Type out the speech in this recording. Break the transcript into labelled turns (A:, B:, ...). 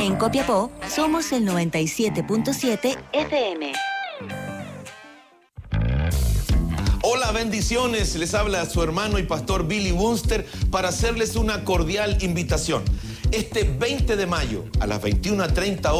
A: En Copiapó somos el 97.7 FM.
B: Hola, bendiciones. Les habla su hermano y pastor Billy Wunster para hacerles una cordial invitación. Este 20 de mayo a las 21:30 horas